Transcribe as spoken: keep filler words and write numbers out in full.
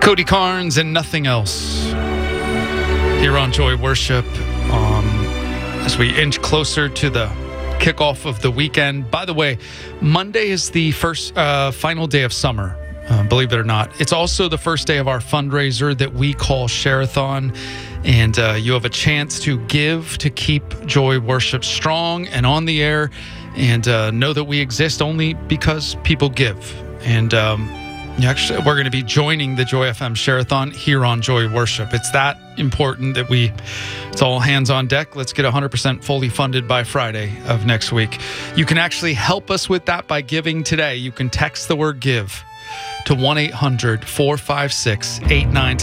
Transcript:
Cody Carnes and Nothing Else here on Joy Worship um, as we inch closer to the kickoff of the weekend. By the way, Monday is the first uh, final day of summer, uh, believe it or not. It's also the first day of our fundraiser that we call Share-a-thon, and uh, you have a chance to give to keep Joy Worship strong and on the air, and uh, know that we exist only because people give. And um, actually, we're going to be joining the Joy F M Share-a-thon here on Joy Worship. It's that important that we, it's all hands on deck. Let's get one hundred percent fully funded by Friday of next week. You can actually help us with that by giving today. You can text the word give to one eight hundred four five six eight nine one